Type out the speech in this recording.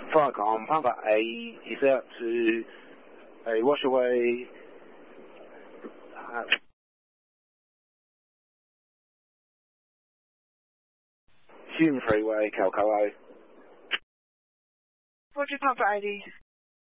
Viacom, Papa 8 is out to a Washaway. Hume Freeway, Calcolo. Roger, Papa 80.